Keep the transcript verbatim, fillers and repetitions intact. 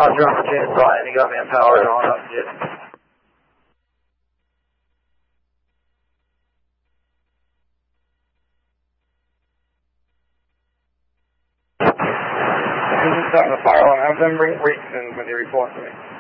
Roger on Virginia flight, and you got me in power on up jet. This is starting to fire alarm. Have them bring Reeks in when they report to me.